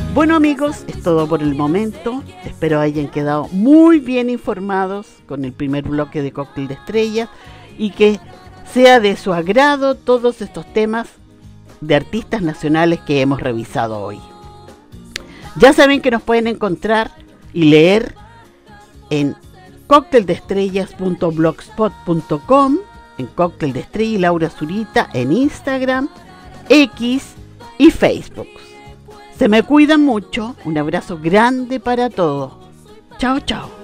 Bueno amigos, es todo por el momento. Espero hayan quedado muy bien informados con el primer bloque de Cóctel de Estrellas y que sea de su agrado todos estos temas de artistas nacionales que hemos revisado hoy. Ya saben que nos pueden encontrar y leer en cocteldeestrellas.blogspot.com, en Cóctel de Estrella y Laura Zurita en Instagram, X y Facebook. Se me cuidan mucho, un abrazo grande para todos. Chao, chao.